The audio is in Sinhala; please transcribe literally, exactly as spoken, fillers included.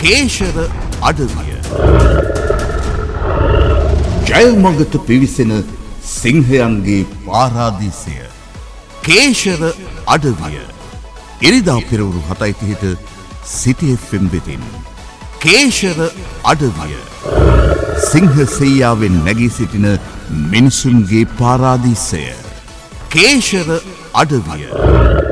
කේශර අඩවිය. ජයමගට පිවිසෙන සිංහයන්ගේ පාරාදීසය. කේශර අඩවිය. ඉරිදා පෙරවරු හතයි තිහට සිටි එෆ් එම් වෙතින්. කේශර අඩවිය. සිංහ සෙයියාවෙන් නැගී සිටින මිනිසුන්ගේ පාරාදීසය. කේශර අඩවිය.